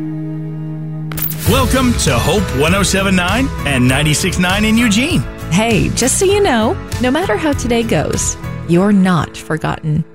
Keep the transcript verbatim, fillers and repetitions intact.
Welcome to Hope one oh seven point nine and ninety-six point nine in Eugene. Hey, just so you know, no matter how today goes, you're not forgotten.